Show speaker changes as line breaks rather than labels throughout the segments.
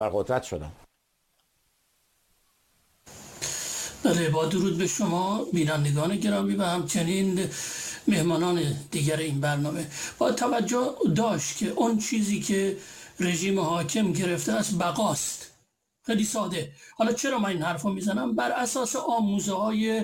بر قدرت شدن.
بله، با درود به شما بینندگان گرامی و همچنین مهمانان دیگر این برنامه. با توجه داشت که اون چیزی که رژیم حاکم گرفته است بقاست. خیلی ساده. حالا چرا من این حرف رو میزنم؟ بر اساس آموزه های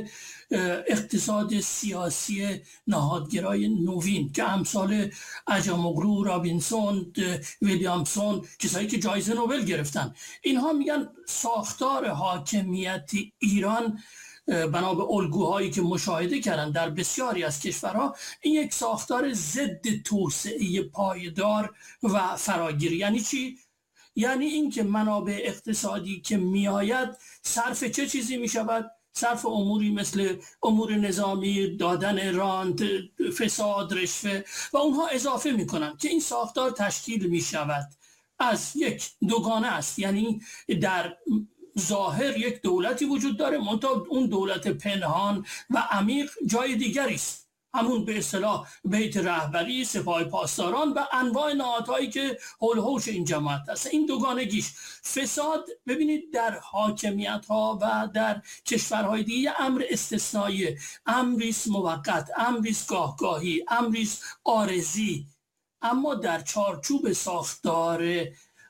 اقتصاد سیاسی نهادگرای نوین که امثال اجاموگلو، رابینسون، ویلیامسون، کسایی که جایزه نوبل گرفتن، اینها میگن ساختار حاکمیت ایران بنا به الگوهایی که مشاهده کردن در بسیاری از کشورها، این یک ساختار ضد توسعه پایدار و فراگیر. یعنی چی؟ یعنی اینکه منابع اقتصادی که میآید صرف چه چیزی میشود؟ صرف اموری مثل امور نظامی، دادن رانت، فساد، رشوه و اونها اضافه میکنن که این ساختار تشکیل میشود از یک دوگانه است. یعنی در ظاهر یک دولتی وجود داره، منتها اون دولت پنهان و عمیق جای دیگری است، همون به اصطلاح بیت رهبری، سپاه پاسداران و انواع نهادهایی که حول و حوش این جماعت هست. این دوگانگیش فساد، ببینید در حاکمیت ها و در کشورهای دیگه امر استثنایی، امریست موقت، امریست گاهگاهی، امریست عارضی، اما در چارچوب ساختار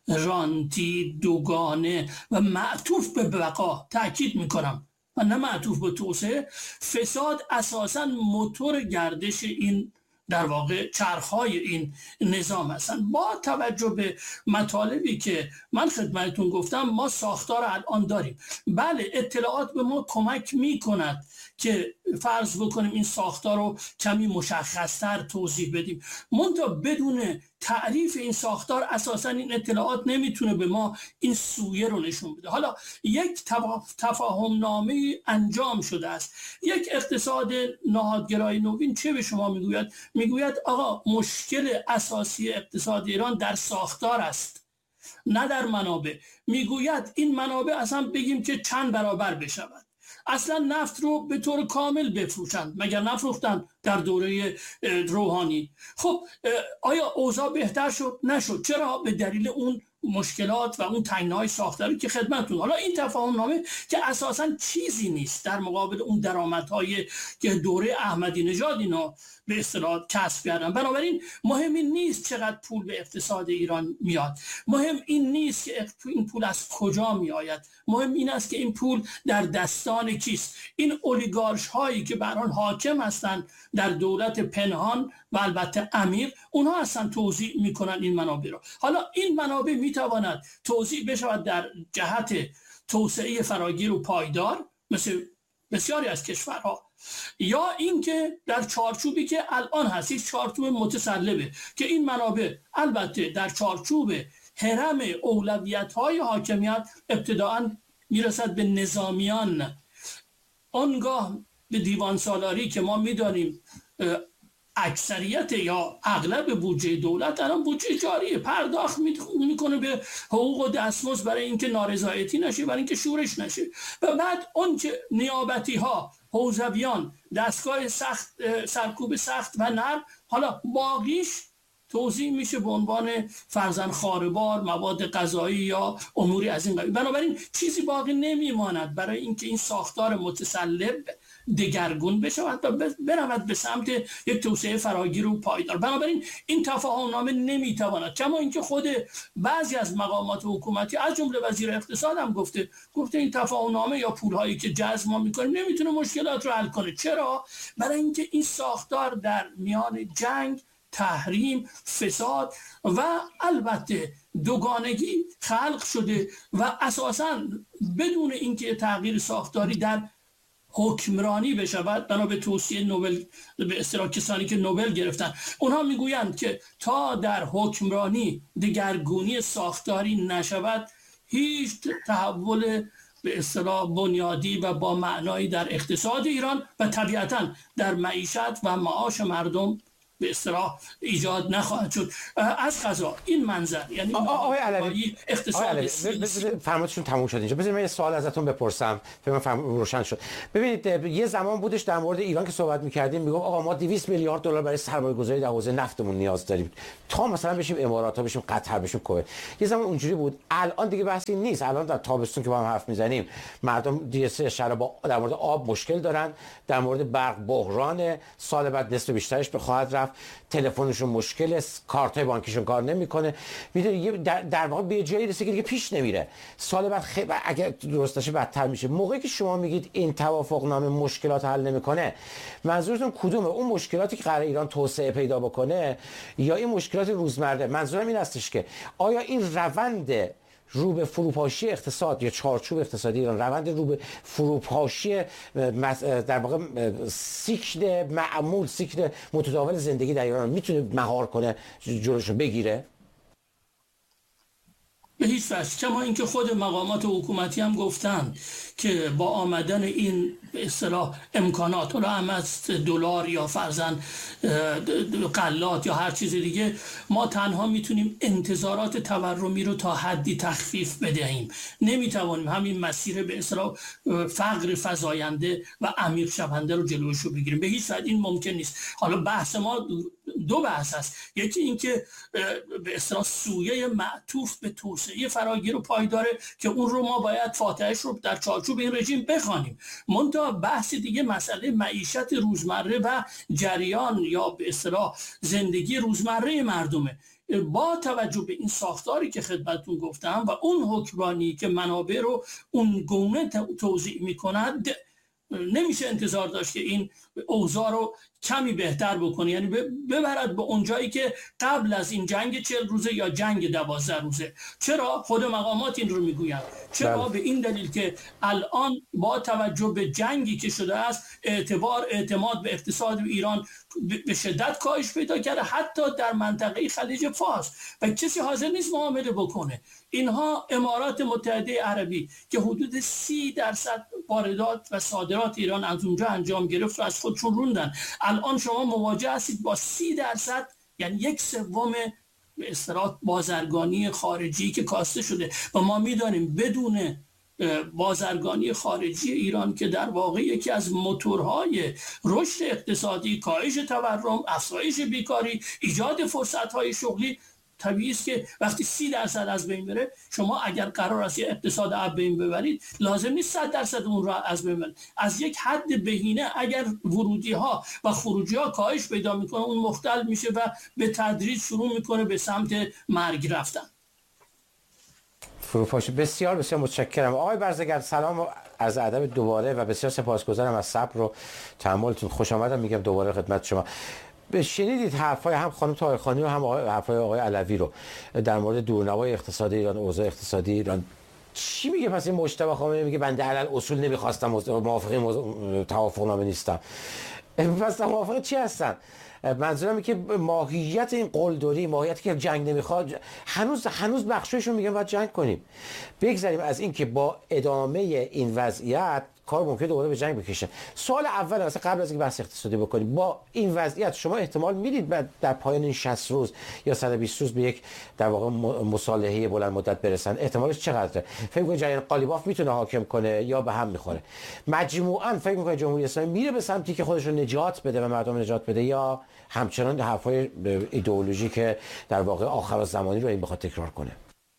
رانتی، دوگانه و معطوف به بقا، تأکید میکنم و نه معطوف به توسعه، فساد اساساً موتور گردش این در واقع چرخهای این نظام هستن. با توجه به مطالبی که من خدمتتون گفتم، ما ساختار الان داریم. بله، اطلاعات به ما کمک میکند که فرض بکنیم این ساختار رو کمی مشخصتر توضیح بدیم، منتها بدون تعریف این ساختار اساسا این اطلاعات نمیتونه به ما این سویه رو نشون بده. حالا یک تفاهم نامه انجام شده است. یک اقتصاد نهادگرای نوین چه به شما میگوید؟ میگوید آقا مشکل اساسی اقتصاد ایران در ساختار است، نه در منابع. میگوید این منابع اصلا بگیم که چند برابر بشود، اصلا نفت رو به طور کامل بفروشند، مگر نفروختن در دوره روحانی؟ خب آیا اوضاع بهتر شد؟ نشد. چرا؟ به دلیل اون مشکلات و اون تنگناهای ساختاری که خدمتتون. حالا این تفاهم نامه که اساساً چیزی نیست در مقابل اون درآمدهای که دوره احمدی نژاد اینا به اصطلاح کسب کردن. بنابراین مهم این نیست چقدر پول به اقتصاد ایران میاد، مهم این نیست که این پول از کجا میآید، مهم این است که این پول در دستان کیست. این اولیگارش هایی که بر آن حاکم هستند در دولت پنهان و البته عمیق، اونها اصلا توزیع میکنن این منابع رو. حالا این منابع میتواند توزیع بشود در جهت توسعه فراگیر و پایدار مثل بسیاری از کشورها، یا اینکه در چارچوبی که الان هست، یک چارچوب متسلبه که این منابع البته در چارچوب هرم اولویت‌های حاکمیت ابتداعاً میرسد به نظامیان، آنگاه به دیوان سالاری که ما میدانیم اکثریت یا اغلب بودجه دولت الان بودجه جاریه، پرداخت میکنه به حقوق و دستمزد برای اینکه نارضایتی نشه، برای اینکه شورش نشه. و بعد اون که نیابتی ها، حوزویان، دستگاه سخت، سرکوب سخت و نرم، حالا باقیش توزیع میشه به عنوان فرزند خواره‌بار، مواد غذایی یا اموری از این قبیل. بنابراین چیزی باقی نمیماند برای اینکه این ساختار متسلب دگرگون بشود و برود به سمت یک توسعه فراگیر و پایدار. بنابراین این تفاهم نامه نمیتواند، کما اینکه خود بعضی از مقامات حکومتی از جمله وزیر اقتصاد هم گفته این تفاهم نامه یا پولهایی که جذب ما میکنیم نمیتونه مشکلات رو حل کنه. چرا؟ برای اینکه این ساختار در میان جنگ، تحریم، فساد و البته دوگانگی خلق شده و اساساً بدون اینکه تغییر ساختاری در حکمرانی بشود، بنا به توصیه نوبل، به اصطلاح کسانی که نوبل گرفتن، اونها میگویند که تا در حکمرانی دگرگونی ساختاری نشود، هیچ تحول به اصطلاح بنیادی و با معنایی در اقتصاد ایران و طبیعتاً در معیشت و معاش مردم به اصطلاح ایجاد نخواهد شد. از قضا این منظر یعنی
آقای علوی
اقتصاد
فرمایشتون تموم شد اینجا. بذارید من یه سوال ازتون بپرسم فهم روشن شد. ببینید یه زمان بودش در مورد ایران که صحبت می‌کردیم میگم آقا ما 200 میلیارد دلار برای سرمایه‌گذاری در حوزه نفتمون نیاز داریم تا مثلا بشیم امارات ها، بشیم قطر، بشیم کویت. یه زمان اونجوری بود. الان دیگه بحثی نیست. الان در تابستون که با هم حرف میزنیم مردم دیگه شهر با در مورد آب مشکل دارن، در مورد برق بحران، سال بعد نصف بیشترش بخواهد رفت، تلفنشون مشکل، کارتای بانکیشون کار نمیکنه. میدونی در واقع به جایی رسیده که دیگه پیش نمیره. سال بعد اگه درست باشه بدتر میشه. موقعی که شما میگید این توافق نامه مشکلات حل نمیکنه، منظورتون کدومه؟ اون مشکلاتی که قرار ایران توسعه پیدا بکنه یا این مشکلات روزمره؟ منظورم این هستش که آیا این روند رو به فروپاشی اقتصاد یا چارچوب اقتصادی ایران، روند رو به فروپاشی در واقع سیکل معمول، سیکل متداول زندگی در ایران میتونه مهار کنه، جلوشو بگیره؟
به هیچ وجه. کما اینکه خود مقامات حکومتی هم گفتن که با آمدن این به اصطلاح امکانات، حالا هم از دلار یا فرضاً غلات یا هر چیز دیگه، ما تنها میتونیم انتظارات تورمی رو تا حدی تخفیف بدهیم. نمیتوانیم همین مسیر به اصطلاح فقر فزاینده و عمیق شونده رو جلوش رو بگیریم. به هیچ وجه این ممکن نیست. حالا بحث ما دو بحث هست. یکی این که به اصطلاح سویه معطوف به توسعه فراگیر و پایداره که اون رو ما باید فاتحش رو در چارچوب این رژیم بخوانیم. منتها بحث دیگه مسئله معیشت روزمره و جریان یا به اصطلاح زندگی روزمره مردمه. با توجه به این ساختاری که خدمتتون گفتم و اون حکمرانی که منابع رو اون گونه توزیع میکند، نمیشه انتظار داشت که این اوضاع رو کمی بهتر بکنه، یعنی ببرد به اونجایی که قبل از این جنگ 40 روزه یا جنگ 12 روزه. چرا؟ خود مقامات این رو میگویند. چرا؟ به این دلیل که الان با توجه به جنگی که شده است اعتماد به اقتصاد ایران به شدت کاهش پیدا کرده، حتی در منطقه خلیج فارس، و کسی حاضر نیست معامله بکنه. اینها امارات متحده عربی که حدود 30% واردات و صادرات ایران از اونجا انجام گرفت و از خودشون روندن. الان شما مواجه هستید با 30%، یعنی 1/3 به اصطلاح بازرگانی خارجی که کاسته شده. و ما میدانیم بدون بازرگانی خارجی ایران که در واقع یکی از موتورهای رشد اقتصادی، کاهش تورم، افزایش بیکاری، ایجاد فرصت‌های شغلی، طبیعی است که وقتی 30% از بین بره، شما اگر قرار است یه اقتصاد از بین ببرید، لازم نیست 100% اون را از بین ببرید. از یک حد بهینه اگر ورودی ها و خروجی ها کاهش پیدا میکنه، اون مختل میشه و به تدریج شروع میکنه به سمت مرگ رفتن.
فروپاشی. بسیار بسیار متشکرم آقای برزگر. سلام و عرض ادب دوباره و بسیار سپاسگزارم از صبر و تحملتون. خوش آمدم میگم دوباره خدمت شما. شنیدید حرفای هم خانم طاهرخانی و هم حرفای آقای علوی رو در مورد دورنمای اقتصادی ایران، اوضاع اقتصادی ایران. چی میگه پس این مجتبی خامنه‌ای؟ میگه بنده علل اصول نمیخواستم، موافق توافق نامه نیستم. پس موافق چی هستن؟ منظورم اینه که ماهیت این قلدری، ماهیتی که جنگ نمیخواد، هنوز بخشایشون میگن باید جنگ کنیم. بگذاریم از این که با ادامه این وضعیت کار ممکنه دوباره به جنگ بکشه. سوال اول مثلا قبل از اینکه بحث اقتصادی بکنیم، با این وضعیت شما احتمال میدید در پایان این 60 روز یا 120 روز به یک در واقع مصالحه بلند مدت برسن؟ احتمالش چقدره؟ فکر می‌کنید جریان قالیباف میتونه حاکم کنه یا به هم میخوره؟ مجموعاً فکر می‌کنید جمهوری اسلامی میره به سمتی که خودش رو نجات بده و مردم نجات بده، یا همچنان حرفای ایدئولوژی که در واقع آخر الزمانی رو این بخواد تکرار کنه؟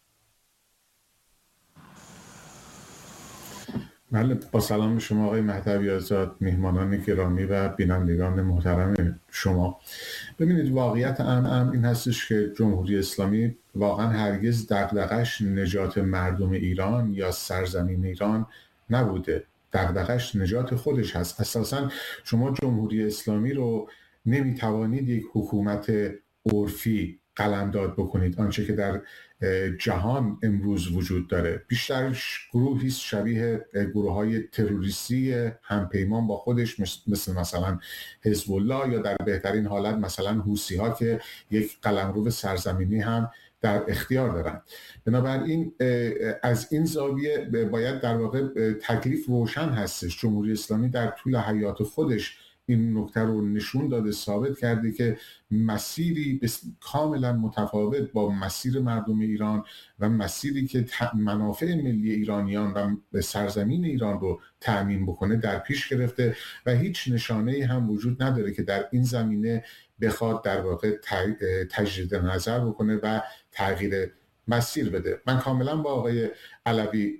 بله، با سلام شما آقای مهدوی آزاد، میهمانان گرامی و بینندگان محترم شما. ببینید، واقعیت امر این هستش که جمهوری اسلامی واقعا هرگز دغدغش نجات مردم ایران یا سرزمین ایران نبوده. دغدغش نجات خودش هست. اساسا شما جمهوری اسلامی رو نمیتوانید یک حکومت عرفی قلمداد بکنید. آنچه که در جهان امروز وجود داره بیشتر گروهی شبیه گروه‌های تروریستی همپیمان با خودش، مثلا حزب الله، یا در بهترین حالت مثلا حوثی‌ها که یک قلمرو سرزمینی هم در اختیار دارند. بنابراین از این زاویه باید در واقع تکلیف روشن هستش. جمهوری اسلامی در طول حیات خودش این نکته رو نشون داده، ثابت کرده که مسیری کاملا متفاوت با مسیر مردم ایران و مسیری که منافع ملی ایرانیان و سرزمین ایران رو تأمین بکنه در پیش گرفته و هیچ نشانه‌ای هم وجود نداره که در این زمینه بخواد در واقع تجدید نظر بکنه و تغییر مسیر بده. من کاملا با آقای علوی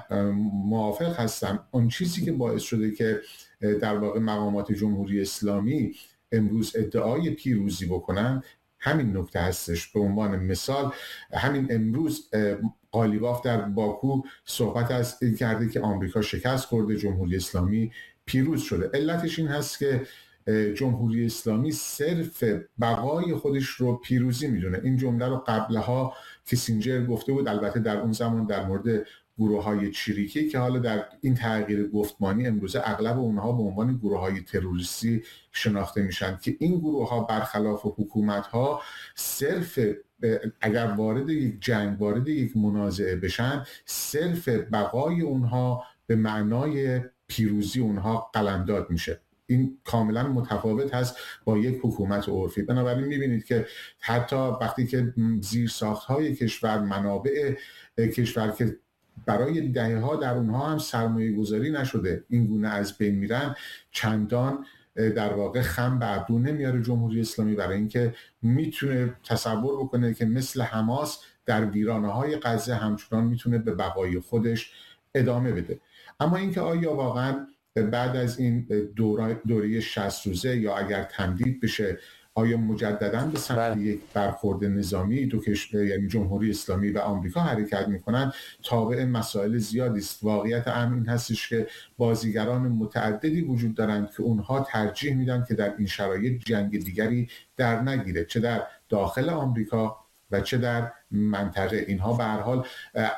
موافق هستم. اون چیزی که باعث شده که در واقع مقامات جمهوری اسلامی امروز ادعای پیروزی بکنن همین نکته هستش. به عنوان مثال همین امروز قالیباف در باکو صحبت از این کرده که آمریکا شکست خورده، جمهوری اسلامی پیروز شده. علتش این هست که جمهوری اسلامی صرف بقای خودش رو پیروزی میدونه. این جمله رو قبلها کیسینجر گفته بود، البته در اون زمان در مورد گروه‌های چریکی که حالا در این تغییر گفتمانی امروزه اغلب اونها به عنوان گروه‌های تروریستی شناخته میشن، که این گروه‌ها برخلاف حکومت‌ها صرف اگر وارد یک جنگ، وارد یک منازعه بشن، صرف بقای اونها به معنای پیروزی اونها قلمداد میشه. این کاملا متفاوت هست با یک حکومت عرفی. بنابراین میبینید که حتی وقتی که زیرساخت‌های کشور، منابع کشور که برای دهه‌ها در اونها هم سرمایه گذاری نشده این گونه از بین میرن، چندان در واقع خم به ابرو نمیاره جمهوری اسلامی، برای اینکه میتونه تصور بکنه که مثل حماس در ویرانه‌های غزه همچنان میتونه به بقای خودش ادامه بده. اما اینکه آیا واقعا بعد از این دوره 60 روزه یا اگر تمدید بشه، آیا مجددا به سمت یک برخورد نظامی دو کشور یعنی جمهوری اسلامی و آمریکا حرکت میکنن، تابع مسائل زیادی است. واقعیت امر این هستش که بازیگران متعددی وجود دارند که اونها ترجیح میدن که در این شرایط جنگ دیگری در نگیره، چه در داخل آمریکا و چه در منطقه. اینها به هر حال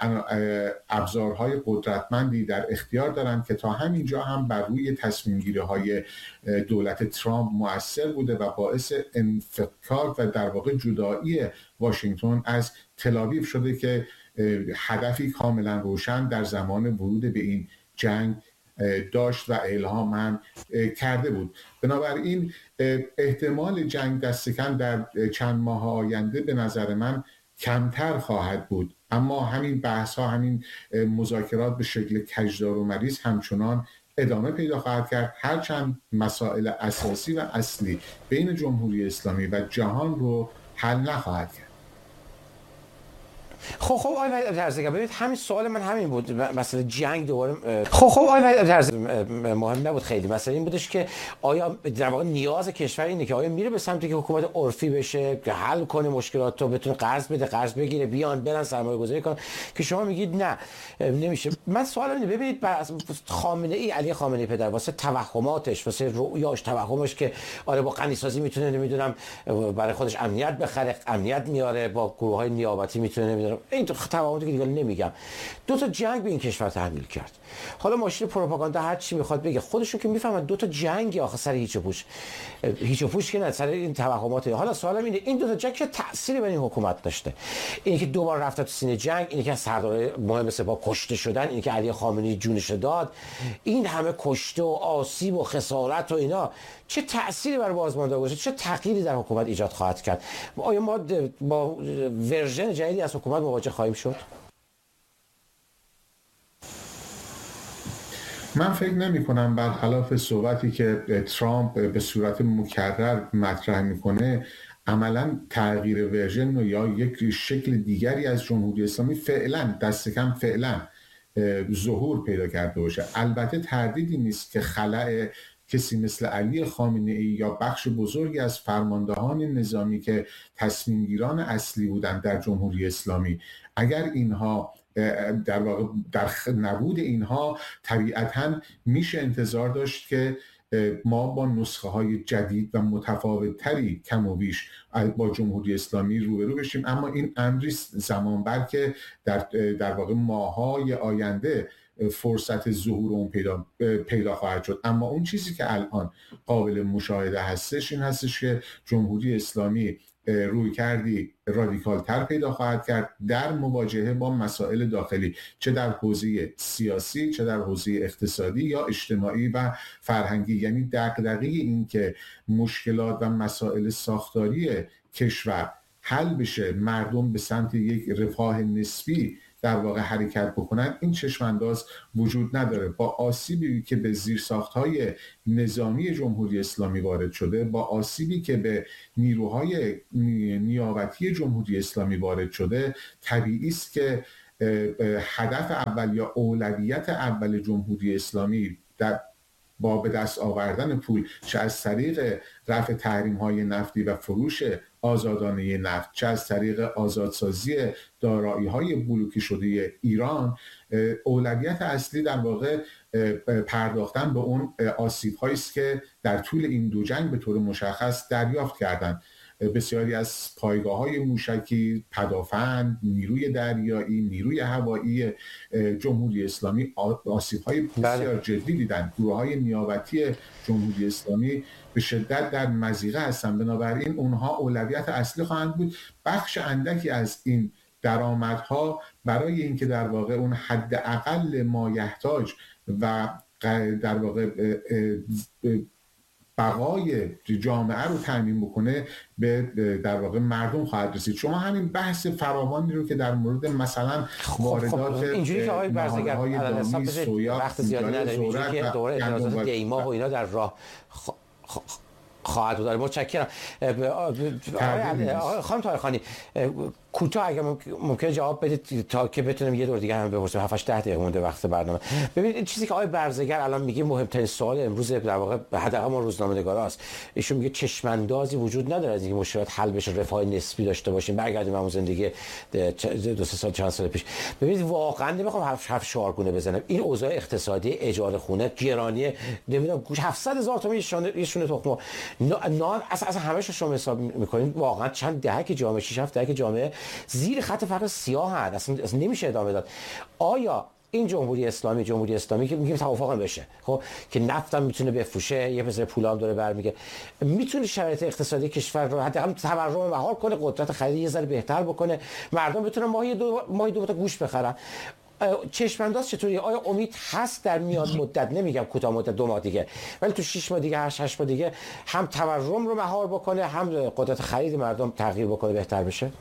ابزارهای قدرتمندی در اختیار دارند که تا همینجا هم بر روی تصمیم گیری های دولت ترامپ مؤثر بوده و باعث انفکاک و در واقع جدایی واشنگتن از تل‌آویو شده که هدفی کاملا روشن در زمان ورود به این جنگ داشت و الهام هم کرده بود. بنابراین احتمال جنگ دست کم در چند ماه آینده به نظر من کمتر خواهد بود، اما همین بحث ها، همین مذاکرات به شکل کجدار و مریض همچنان ادامه پیدا خواهد کرد، هرچند مسائل اساسی و اصلی بین جمهوری اسلامی و جهان رو حل نخواهد کرد.
خب آقای درزگر، ببینید همین سوال من همین بود، مثلا جنگ دوباره. خب آقای درزگر، مهم نبود خیلی، مثلا این بودش که آیا در واقع نیاز کشور اینه که آیا میره به سمتی که حکومت عرفی بشه که حل کنه مشکلات رو، بتونه قرض بده، قرض بگیره، بیان برن سرمایه گذاری کنن، که شما میگید نه نمیشه. من سوال اینه، ببینید خامنه ای، علی خامنه ای پدر، واسه توهماتش، واسه رؤیاش، توهمش که آره با غنی سازی میتونه نمیدونم برای خودش امنیت بخره، امنیت میاره، با گروه‌های نیابتی میتونه این توهماتی که دیگه نمیگم، دو تا جنگ به این کشور تحمیل کرد. حالا ماشین پروپاگاندا هر چی میخواد بگه، خودشون که میفهمن دو تا جنگ آخه سر هیچ و پوش که نه، سر این توهمات. حالا سوالم اینه این دو تا جنگ چه تأثیری بر این حکومت داشته؟ اینی که دوبار رفت تو سینه جنگ، اینی که سردار مهم سپاه کشته شدن، اینی که علی خامنه‌ای جونش داد، این همه کشته و آسیب و خسارت و اینا چه تأثیری بر بازمانده گذاشت؟ چه تغییری در حکومت ایجاد خواهد کرد؟ آیا ما با ورژن جدیدی از حکومت مواجه خواهیم شد؟
من فکر نمی کنم برخلاف صحبتی که ترامپ به صورت مکرر مطرح میکنه عملا تغییر ورژن یا یک شکل دیگری از جمهوری اسلامی فعلا دست کم فعلا ظهور پیدا کرده باشه. البته تردیدی نیست که خلأ کسی مثل علی خامنه ای یا بخش بزرگی از فرماندهان نظامی که تصمیم گیران اصلی بودند در جمهوری اسلامی، اگر اینها در واقع در نبود اینها طبیعتاً میشه انتظار داشت که ما با نسخه های جدید و متفاوت تری کم و بیش با جمهوری اسلامی روبرو بشیم. اما این امری زمان بر که در واقع ماهای آینده فرصت ظهور اون پیدا خواهد شد. اما اون چیزی که الان قابل مشاهده هستش این هستش که جمهوری اسلامی روی کردی رادیکال تر پیدا خواهد کرد در مواجهه با مسائل داخلی، چه در حوزه سیاسی، چه در حوزه اقتصادی یا اجتماعی و فرهنگی. یعنی دغدغه این که مشکلات و مسائل ساختاری کشور حل بشه، مردم به سمت یک رفاه نسبی در واقع حرکت بکنن، این چشمانداز وجود نداره. با آسیبی که به زیرساخت‌های نظامی جمهوری اسلامی وارد شده، با آسیبی که به نیروهای نیابتی جمهوری اسلامی وارد شده، طبیعی است که هدف اول یا اولویت اول جمهوری اسلامی با به دست آوردن پول، چه از طریق رفع تحریم‌های نفتی و فروش آزادانه نفت، چه از طریق آزادسازی دارایی‌های بلوکه شده ایران، اولویت اصلی در واقع پرداختن به اون آسیب‌هایی است که در طول این دو جنگ به طور مشخص دریافت کردند. بسیاری از پایگاه‌های موشکی، پدافند، نیروی دریایی، نیروی هوایی جمهوری اسلامی آسیب‌های بسیار جدی دیدند. گروه‌های نیابتی جمهوری اسلامی به شدت در مضیقه هستند. بنابراین اونها اولویت اصلی خواهند بود. بخش اندکی از این درآمدها برای اینکه در واقع اون حداقل مایحتاج و در واقع بقای جامعه رو تامین بکنه به در واقع مردم خواهد رسید. شما همین بحث فراوانی رو که در مورد مثلا واردات
اینجوری که آقای برزگر
دامی، سویا،
وقت زیادی نداریم، اینجوری که دوره اعتراضات دیما و اینا در راه خواهد بود. متشکرم. خانم طاهرخانی، کوتاه اگه ممکنه جواب بدید تا که بتونیم یه دور دیگه هم بپرسیم. 7-8 دقیقه مونده وقت برنامه. ببینید این چیزی که آقای برزگر الان میگه مهمترین سوال امروز در واقع حداقل ما روزنامه‌نگاراست. ایشون میگه چشماندازی وجود نداره از اینکه مشکلات حل بشه، رفاه نسبی داشته باشیم، برگردیم همون زندگی 2-3 سال چند سال پیش. ببینید واقعا نمیخوام حرف شعارگونه بزنم، این اوضاع اقتصادی، اجاره خونه، گرانی، نمیدونم 700,000 تومان یه شونه تخم نان، اصلا همه‌شو شما حساب می‌کنید واقعا چند دهه که جامعه 6-7 دهه که جامعه زیر خط فقر سیاه هست، اصلا نمیشه ادامه داد. آیا این جمهوری اسلامی که میگیم توافق بشه، خب که نفتم میتونه بفروشه، یه پسر پولام داره برمیگه، میتونه شرایط اقتصادی کشور رو حداقل تورم مهار کنه، قدرت خرید یه ذره بهتر بکنه، مردم بتونن ماهی دو تا گوشت بخرن. چشمانداز چطوری؟ آیا امید هست در میان مدت، نمیگم کوتاه مدت 2 ماه دیگه، ولی تو 6 ماه دیگه، 8 ماه دیگه هم تورم رو مهار بکنه، هم قدرت خرید مردم تغییر بکنه، بهتر بشه؟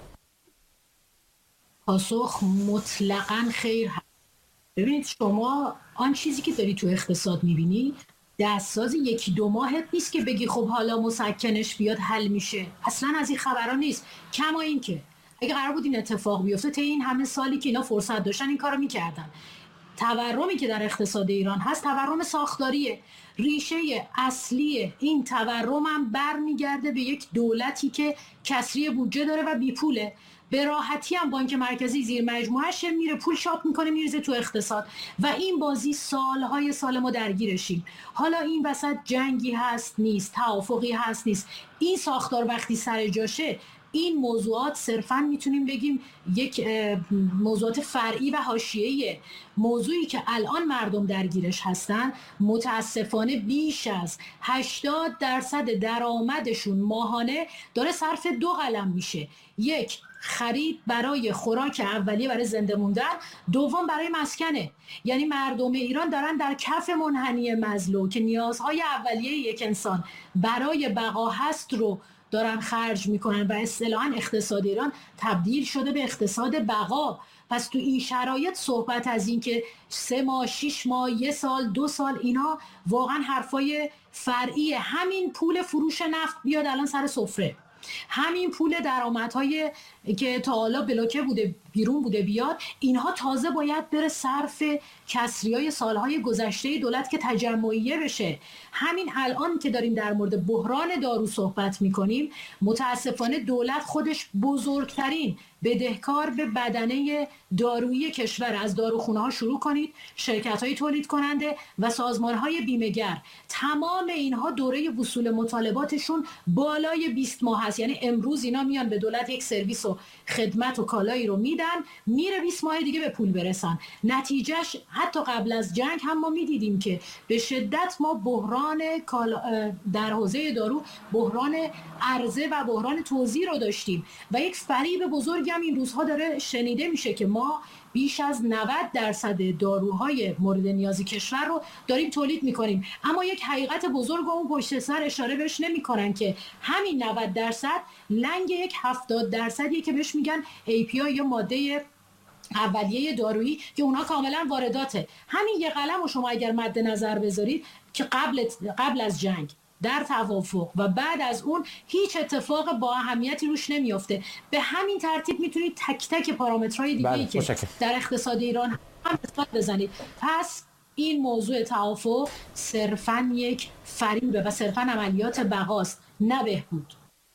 پاسخ مطلقاً خیر هست. ببینید شما آن چیزی که داری تو اقتصاد میبینی دستساز 1-2 ماهت نیست که بگی خب حالا مسکنش بیاد حل میشه. اصلا از این خبرها نیست. کما این که اگه قرار بود این اتفاق بیفته طی این همه سالی که اینا فرصت داشتن این کارو میکردن. تورمی که در اقتصاد ایران هست تورم ساختاریه. ریشه اصلی این تورم هم برمیگرده به یک دولتی که کسری بودجه داره و بیپوله. به راحتی هم بانک مرکزی زیر مجموعهش میره پول چاپ میکنه میریزه تو اقتصاد و این بازی سالهای سال ما درگیرشیم. حالا این وسط جنگی هست نیست، توافقی هست نیست، این ساختار وقتی سر جاشه این موضوعات صرفاً میتونیم بگیم یک موضوعات فرعی و حاشیه‌ایه. موضوعی که الان مردم درگیرش هستن متاسفانه بیش از 80% درآمدشون ماهانه داره صرف 2 قلم میشه. یک، خرید برای خوراک اولیه برای زنده موندن، دوم برای مسکنه. یعنی مردم ایران دارن در کف منحنی مزلو که نیازهای اولیه یک انسان برای بقا هست رو دارن خرج میکنن و اصطلاحاً اقتصاد ایران تبدیل شده به اقتصاد بقا. پس تو این شرایط صحبت از این که 3 ماه، 6 ماه، 1 سال، 2 سال، اینا واقعا حرفای فرعیه. همین پول فروش نفت بیاد الان سر سفره، همین پول درآمدهای که تا حالا بلوکه بوده بیرون بوده بیاد، اینها تازه باید بره صرف کسریای سالهای گذشته دولت که تجمعیه بشه. همین الان که داریم در مورد بحران دارو صحبت میکنیم متاسفانه دولت خودش بزرگترین بدهکار به بدنه دارویی کشور. از داروخونه ها شروع کنید، شرکت های تولید کننده و سازمان های بیمه‌گر، تمام اینها دوره وصول مطالباتشون بالای 20 ماه هست. یعنی امروز اینا میان به دولت یک سرویس و خدمت و کالایی رو میدن، میدن میره 20 ماه دیگه به پول برسن. نتیجهش حتی قبل از جنگ هم ما میدیدیم که به شدت ما بحران در حوزه دارو بحران عرضه و بحران توزیع رو داشتیم و یک فریب بزرگی هم این روزها داره شنیده میشه که ما بیش از 90% داروهای مورد نیاز کشور رو داریم تولید میکنیم، اما یک حقیقت بزرگ اون پشت سر اشاره بهش نمیکنن که همین 90% لنگ یک 70% که بهش میگن API یا ماده اولیه دارویی که اونها کاملا وارداته. همین یه قلم رو شما اگر مد نظر بذارید که قبل از جنگ در توافق و بعد از اون هیچ اتفاق با اهمیتی روش نمیافته. به همین ترتیب میتونید تک تک پارامترهای دیگه‌ای که در اقتصاد ایران هم مثال بزنید. پس این موضوع توافق صرفاً یک فریبه و صرفاً عملیات بقاست، نه بهبود.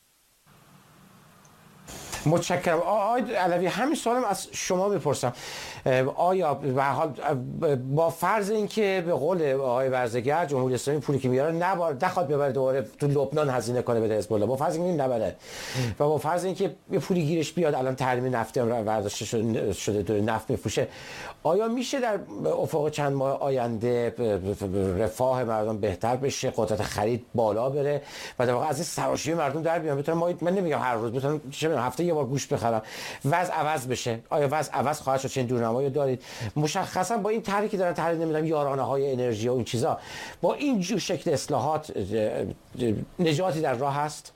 متشکرم. آقای علوی، همین سوالم از شما بپرسم. آیا به حال با فرض اینکه به قول آقای برزگر جمهوری اسلامی پولی که میاره نخواد ببره دوباره تو لبنان هزینه کنه بده حزب الله، با فرض اینکه نبره و با فرض اینکه یه پولی گیرش بیاد، الان تحریم نفت هم برداشته شده داره نفت میفروشه، آیا میشه در افق چند ماه آینده رفاه مردم بهتر بشه، قدرت خرید بالا بره و در واقع از این سراشیبی مردم در بیان، بتونن من نمیگم هر روز، بتونن هفته یه بار گوشت بخرم، وضع عوض بشه؟ آیا وضع عوض خواهد شد؟ چه دورنمایی دارید؟ مشخصا با این طرحی که دارن تحلیل نمیدونم یارانه های انرژی و این چیزا، با این جور شکل اصلاحات نجاتی در راه هست؟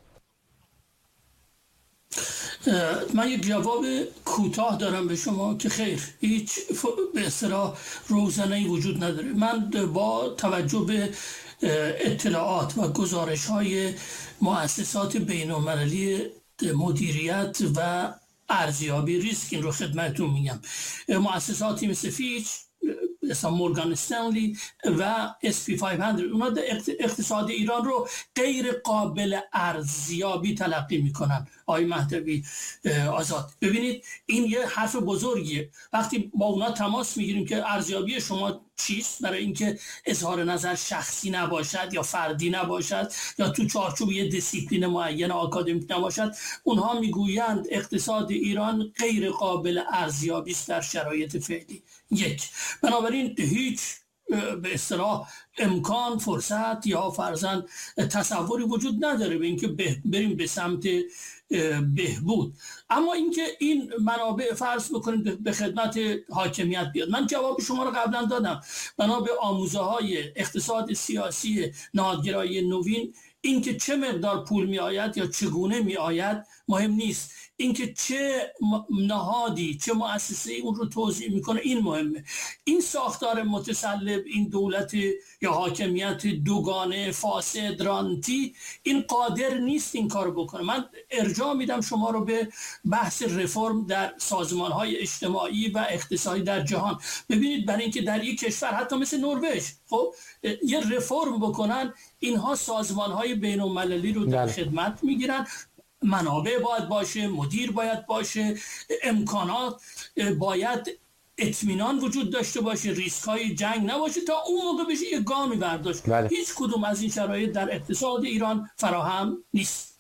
من یک جواب کوتاه دارم به شما که خیر، هیچ به اصطلاح روزنه‌ای وجود نداره. من با توجه به اطلاعات و گزارش‌های مؤسسات بین‌المللی مدیریت و ارزیابی ریسک این رو خدمتتون میگم، مؤسساتی مثل فیچ، مثلا مورگان استنلی و SP 500 اونا اقتصاد ایران رو غیر قابل ارزیابی تلقی میکنن. آقای مهدوی آزاد، ببینید این یه حرف بزرگیه. وقتی با اونا تماس میگیریم که ارزیابی شما چیست، برای اینکه اظهار نظر شخصی نباشد یا فردی نباشد یا تو چارچوب یه دیسیپلین معین آکادمیک نباشد، اونها میگویند اقتصاد ایران غیر قابل ارزیابی است در شرایط فعلی. یک، بنابراین هیچ به اصطلاح امکان، فرصت یا فرضاً تصوری وجود نداره به اینکه بریم به سمت بهبود. اما اینکه این منابع فرض بکنیم به خدمت حاکمیت بیاد، من جواب شما رو قبلا دادم. بنا به آموزه های اقتصاد سیاسی نهادگرایی نوین، اینکه چه مقدار پول می آید یا چگونه می آید مهم نیست، اینکه چه نهادی چه مؤسسه اون رو توزیع میکنه این مهمه. این ساختار متسلب، این دولت یا حاکمیت دوگانه فاسد رانتی، این قادر نیست این کار بکنه. من ارجاع میدم شما رو به بحث رفرم در سازمان‌های اجتماعی و اقتصادی در جهان. ببینید برای اینکه در یک کشور حتی مثل نروژ خب یه رفرم بکنن، اینها سازمان‌های بین‌المللی رو در خدمت میگیرن، منابع باید باشه، مدیر باید باشه، امکانات باید اطمینان وجود داشته باشه، ریسک های جنگ نباشه، تا اون موقع بشه یه گامی برداشت. هیچ کدوم از این شرایط در اقتصاد ایران فراهم نیست.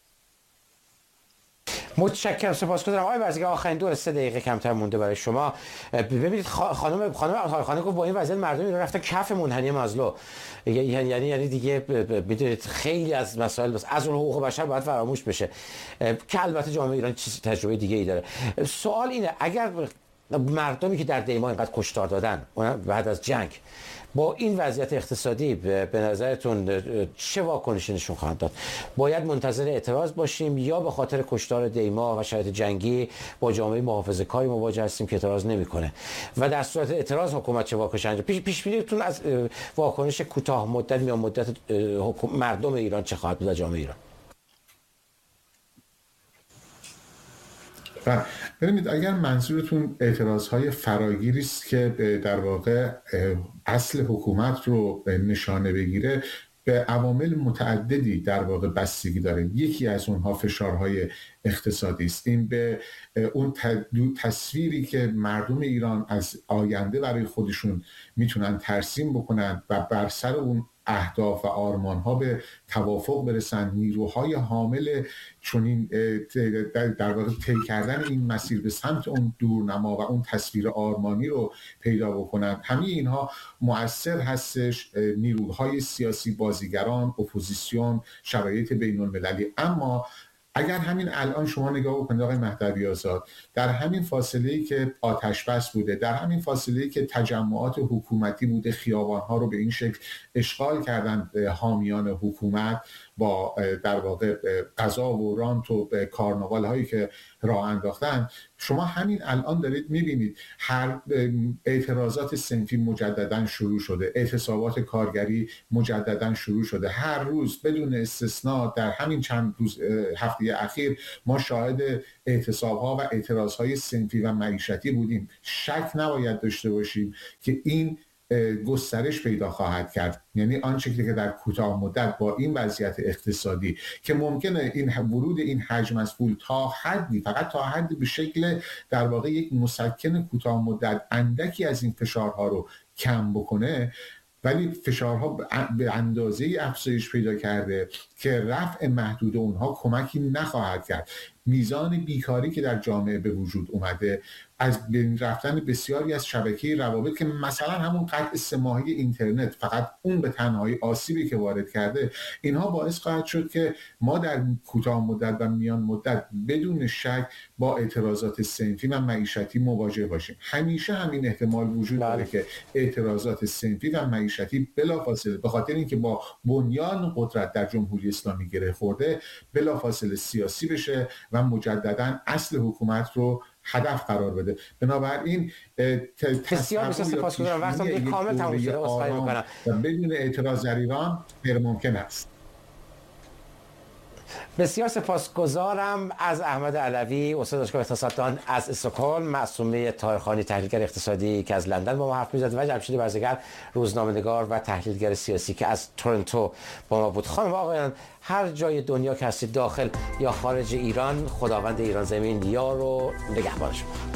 متشکرم، سپاسگزارم. آقای برزگر، آخرین 2-3 دقیقه کمتر مونده برای شما. ببینید خانم گفت با این وضعیت مردم ایران رفتن کف منحنی مازلو، یعنی دیگه میدونید خیلی از مسائل بس از اون حقوق بشر باید فراموش بشه که البته جامعه ایران چیز تجربه دیگه ای داره. سوال اینه، اگر مردمی که در دیما اینقدر کشتار دادن بعد از جنگ با این وضعیت اقتصادی به نظرتون چه واکنشی نشون خواهند داد؟ باید منتظر اعتراض باشیم یا به خاطر کشتار دیما و شرایط جنگی با جامعه محافظه‌کاری مواجه هستیم که اعتراض نمی‌کنه و در صورت اعتراض حکومت چه واکنشی انجام پیش بینیتون از واکنش کوتاه مدت یا مدت مردم ایران چه خواهد بود در جامعه ایران؟
ببینید، اگر منظورتون اعتراضهای فراگیری است که در واقع اصل حکومت رو نشانه بگیره، به عوامل متعددی در واقع بستگی داره. یکی از اونها فشارهای اقتصادی است. این به اون تصویری که مردم ایران از آینده برای خودشون میتونن ترسیم بکنن و بر سر اون اهداف و آرمان‌ها به توافق برسن، نیروهای حامل چنین در واقع طی کردن این مسیر به سمت اون دورنما و اون تصویر آرمانی رو پیدا بکنن، همه اینها مؤثر هستش. نیروهای سیاسی، بازیگران، اپوزیسیون، شرایط بین‌المللی. اما اگر همین الان شما نگاه بکنید آقای مهدوی آزاد، در همین فاصله‌ای که آتش بس بوده، در همین فاصله‌ای که تجمعات حکومتی بوده خیابان‌ها رو به این شکل اشغال کردن حامیان حکومت با در واقع قضا و رانت و کارناوال هایی که راه انداختن، شما همین الان دارید میبینید هر اعتراضات صنفی مجددا شروع شده، اعتصابات کارگری مجددا شروع شده. هر روز بدون استثناء در همین چند روز هفته اخیر ما شاهد اعتصابها و اعتراضهای صنفی و معیشتی بودیم. شک نباید داشته باشیم که این گسترش پیدا خواهد کرد. یعنی آنچه که در کوتاه مدت با این وضعیت اقتصادی که ممکنه این ورود این حجم از پول تا حدی، فقط تا حدی به شکل در واقع یک مسکن کوتاه مدت اندکی از این فشارها رو کم بکنه، ولی فشارها به اندازه‌ای افزایش پیدا کرده که رفع محدود اونها کمکی نخواهد کرد. میزان بیکاری که در جامعه به وجود اومده، از بین رفتن بسیاری از شبکه روابط که مثلا همون قطع 3 ماهه اینترنت فقط اون به تنهایی آسیبی که وارد کرده، اینها باعث خواهد شد که ما در کوتاه مدت و میان مدت بدون شک با اعتراضات صنفی و معیشتی مواجه باشیم. همیشه همین احتمال وجود داره که اعتراضات صنفی و معیشتی بلافاصله به خاطر اینکه با بنیان قدرت در جمهوری اسلامی گره خورده، بلافاصله سیاسی بشه و مجددا اصل حکومت رو هدف قرار بده. بنابراین
بسیار سپاسگزارم. وقتم دیگه کامل تموم شده، عذرخواهی می‌کنم.
و بدون اعتراض در ایران غیر ممکن است.
بسیار سپاسگزارم از احمد علوی، استاد دانشگاه اقتصاددان از استکهلم، معصومه طاهرخانی تحلیلگر اقتصادی که از لندن با ما حرف می‌زد و جمشید برزگر روزنامه‌نگار و تحلیلگر سیاسی که از تورنتو با ما بود. خانم و آقایان، هر جای دنیا که هستید، داخل یا خارج ایران، خداوند ایران زمین یار و نگهبان شما.